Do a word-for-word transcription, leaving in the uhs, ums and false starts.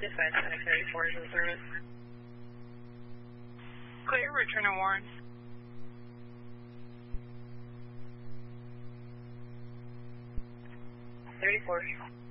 Dispatch nine thirty-four is in service. Clear, return to Warren. thirty-four.